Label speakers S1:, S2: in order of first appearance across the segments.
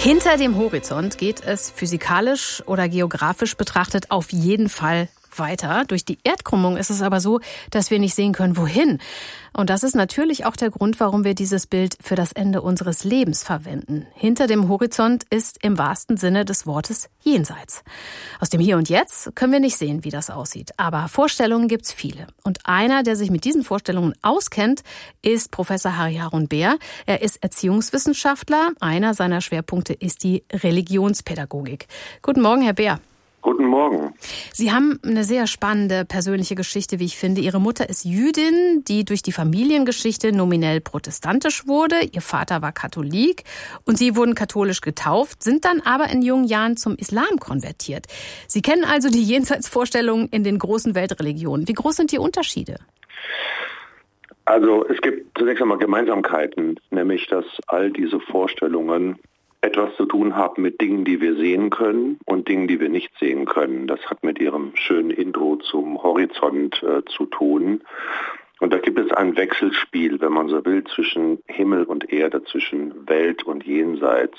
S1: Hinter dem Horizont geht es physikalisch oder geografisch betrachtet auf jeden Fall weiter. Durch die Erdkrümmung ist es aber so, dass wir nicht sehen können, wohin. Und das ist natürlich auch der Grund, warum wir dieses Bild für das Ende unseres Lebens verwenden. Hinter dem Horizont ist im wahrsten Sinne des Wortes jenseits. Aus dem Hier und Jetzt können wir nicht sehen, wie das aussieht. Aber Vorstellungen gibt's viele. Und einer, der sich mit diesen Vorstellungen auskennt, ist Professor Harry Beer. Er ist Erziehungswissenschaftler. Einer seiner Schwerpunkte ist die Religionspädagogik. Guten Morgen, Herr Beer.
S2: Guten Morgen.
S1: Sie haben eine sehr spannende persönliche Geschichte, wie ich finde. Ihre Mutter ist Jüdin, die durch die Familiengeschichte nominell protestantisch wurde. Ihr Vater war Katholik und Sie wurden katholisch getauft, sind dann aber in jungen Jahren zum Islam konvertiert. Sie kennen also die Jenseitsvorstellungen in den großen Weltreligionen. Wie groß sind die Unterschiede?
S2: Also es gibt zunächst einmal Gemeinsamkeiten, nämlich dass all diese Vorstellungen etwas zu tun haben mit Dingen, die wir sehen können und Dingen, die wir nicht sehen können. Das hat mit Ihrem schönen Intro zum Horizont zu tun. Und da gibt es ein Wechselspiel, wenn man so will, zwischen Himmel und Erde, zwischen Welt und Jenseits.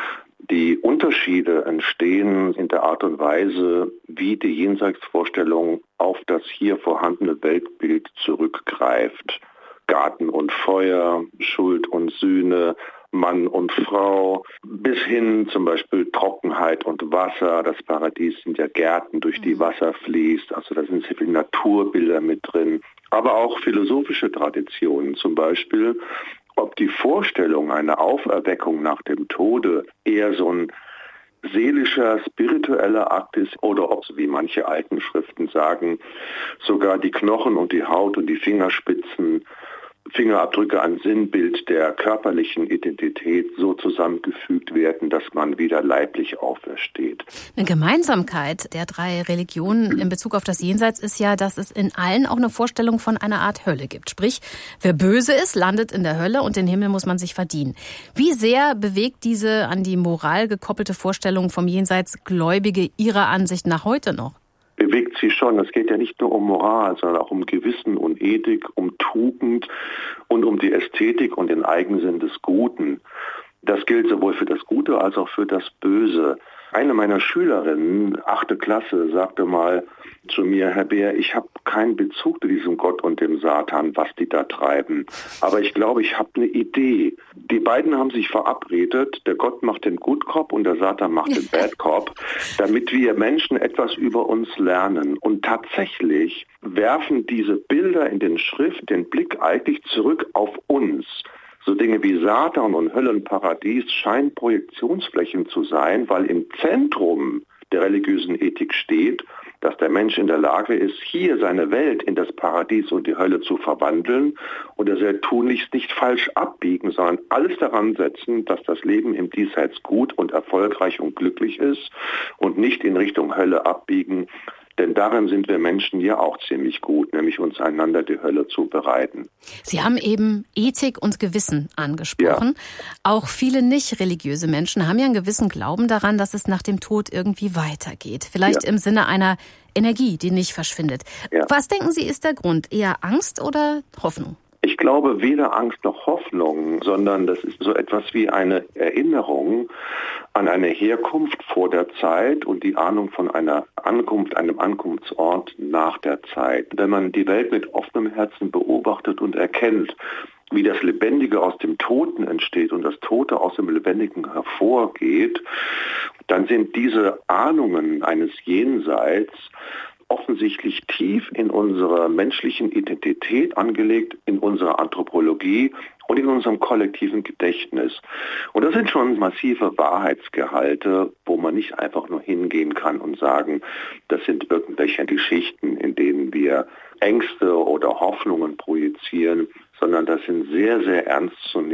S2: Die Unterschiede entstehen in der Art und Weise, wie die Jenseitsvorstellung auf das hier vorhandene Weltbild zurückgreift. Garten und Feuer, Schuld und Sühne, Mann und Frau, bis hin zum Beispiel Trockenheit und Wasser. Das Paradies sind ja Gärten, durch die Wasser fließt. Also da sind sehr viele Naturbilder mit drin. Aber auch philosophische Traditionen, zum Beispiel, ob die Vorstellung einer Auferweckung nach dem Tode eher so ein seelischer, spiritueller Akt ist oder ob, wie manche alten Schriften sagen, sogar die Knochen und die Haut und die Fingerspitzen, Fingerabdrücke ein Sinnbild der körperlichen Identität so zusammengefügt werden, dass man wieder leiblich aufersteht.
S1: Eine Gemeinsamkeit der drei Religionen in Bezug auf das Jenseits ist ja, dass es in allen auch eine Vorstellung von einer Art Hölle gibt. Sprich, wer böse ist, landet in der Hölle und den Himmel muss man sich verdienen. Wie sehr bewegt diese an die Moral gekoppelte Vorstellung vom Jenseits Gläubige Ihrer Ansicht nach heute noch?
S2: Bewegt sie schon. Es geht ja nicht nur um Moral, sondern auch um Gewissen und Ethik, um Tugend und um die Ästhetik und den Eigensinn des Guten. Das gilt sowohl für das Gute als auch für das Böse. Eine meiner Schülerinnen, 8. Klasse, sagte mal zu mir, Herr Beer, ich habe keinen Bezug zu diesem Gott und dem Satan, was die da treiben. Aber ich glaube, ich habe eine Idee. Die beiden haben sich verabredet, der Gott macht den Good Cop und der Satan macht den Bad Cop, damit wir Menschen etwas über uns lernen. Und tatsächlich werfen diese Bilder in den Schrift den Blick eigentlich zurück auf uns. So Dinge wie Satan und Höllenparadies scheinen Projektionsflächen zu sein, weil im Zentrum der religiösen Ethik steht, dass der Mensch in der Lage ist, hier seine Welt in das Paradies und die Hölle zu verwandeln. Und er soll tunlichst nicht falsch abbiegen, sondern alles daran setzen, dass das Leben im Diesseits gut und erfolgreich und glücklich ist und nicht in Richtung Hölle abbiegen. Denn darin sind wir Menschen ja auch ziemlich gut, nämlich uns einander die Hölle zu bereiten.
S1: Sie haben eben Ethik und Gewissen angesprochen. Ja. Auch viele nicht religiöse Menschen haben ja einen gewissen Glauben daran, dass es nach dem Tod irgendwie weitergeht. Vielleicht im Sinne einer Energie, die nicht verschwindet. Ja. Was denken Sie, ist der Grund? Eher Angst oder Hoffnung?
S2: Ich glaube weder Angst noch Hoffnung, sondern das ist so etwas wie eine Erinnerung an eine Herkunft vor der Zeit und die Ahnung von einer Ankunft, einem Ankunftsort nach der Zeit. Wenn man die Welt mit offenem Herzen beobachtet und erkennt, wie das Lebendige aus dem Toten entsteht und das Tote aus dem Lebendigen hervorgeht, dann sind diese Ahnungen eines Jenseits offensichtlich tief in unserer menschlichen Identität angelegt, in unserer Anthropologie und in unserem kollektiven Gedächtnis. Und das sind schon massive Wahrheitsgehalte, wo man nicht einfach nur hingehen kann und sagen, das sind irgendwelche Geschichten, in denen wir Ängste oder Hoffnungen projizieren, sondern das sind sehr, sehr ernst zu nehmen